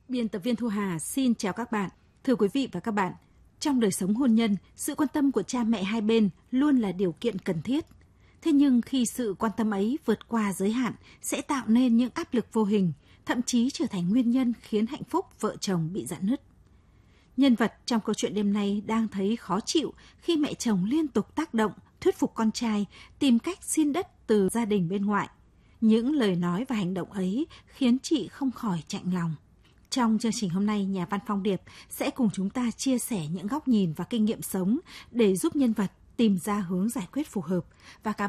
Biên tập viên Thu Hà xin chào các bạn. Thưa quý vị và các bạn, trong đời sống hôn nhân, sự quan tâm của cha mẹ hai bên luôn là điều kiện cần thiết. Thế nhưng khi sự quan tâm ấy vượt qua giới hạn sẽ tạo nên những áp lực vô hình, thậm chí trở thành nguyên nhân khiến hạnh phúc vợ chồng bị rạn nứt. Nhân vật trong câu chuyện đêm nay đang thấy khó chịu khi mẹ chồng liên tục tác động, thuyết phục con trai tìm cách xin đất từ gia đình bên ngoại. Những lời nói và hành động ấy khiến chị không khỏi chạnh lòng. Trong chương trình hôm nay, nhà văn Phong Điệp sẽ cùng chúng ta chia sẻ những góc nhìn và kinh nghiệm sống để giúp nhân vật tìm ra hướng giải quyết phù hợp. Và